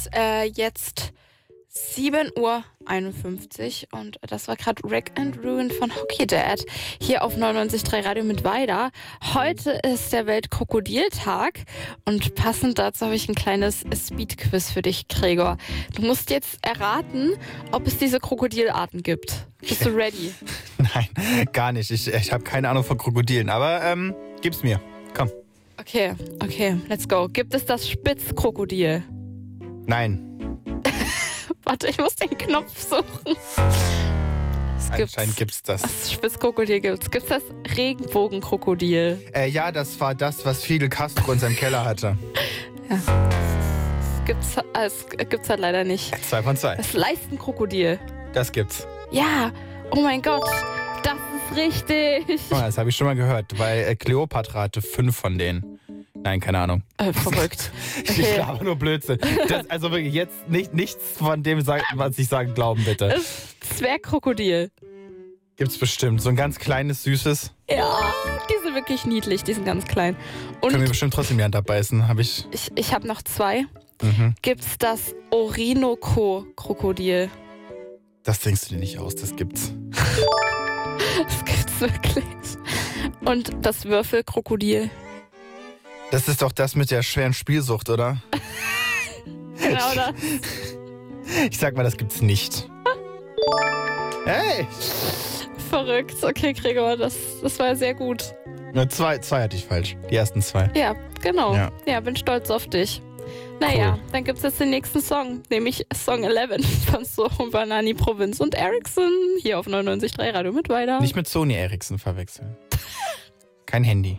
ist jetzt 7:51 Uhr und das war gerade Wreck and Ruin von Hockey Dad hier auf 99.3 Radio mit Weida. Heute ist der Weltkrokodiltag und passend dazu habe ich ein kleines Speed-Quiz für dich, Gregor. Du musst jetzt erraten, ob es diese Krokodilarten gibt. Bist du ready? Nein, gar nicht. Ich habe keine Ahnung von Krokodilen, aber gib's mir. Komm. Okay, let's go. Gibt es das Spitzkrokodil? Nein. Warte, ich muss den Knopf suchen. Anscheinend gibt's das. Das Spitzkrokodil gibt's. Gibt's das Regenbogenkrokodil? Ja, das war das, was Fidel Castro in seinem Keller hatte. Ja. Es gibt's halt leider nicht. 2 von 2. Das Leistenkrokodil. Das gibt's. Ja, oh mein Gott, das ist richtig. Oh, das habe ich schon mal gehört, weil Kleopatra hatte 5 von denen. Nein, keine Ahnung. Verrückt. Okay. Ich glaube nur Blödsinn. Also wirklich jetzt nichts von dem, was ich sage, glauben bitte. Das Zwergkrokodil. Gibt's bestimmt. So ein ganz kleines, süßes. Ja, die sind wirklich niedlich, die sind ganz klein. Und können wir bestimmt trotzdem die Hand abbeißen, habe ich. Ich habe noch 2. Gibt's das Orinoco-Krokodil? Das denkst du dir nicht aus, das gibt's. Das gibt's wirklich. Und das Würfelkrokodil? Das ist doch das mit der schweren Spielsucht, oder? Genau das. Ich sag mal, das gibt's nicht. Hey! Verrückt. Okay, Gregor, das war sehr gut. Nur 2 hatte ich falsch. Die ersten 2. Ja, genau. Ja. Bin stolz auf dich. Naja, Cool. Dann gibt's jetzt den nächsten Song, nämlich Song 11 von So, Banani, Provinz und Ericsson hier auf 99.3 Radio mit Weida. Nicht mit Sony Ericsson verwechseln. Kein Handy.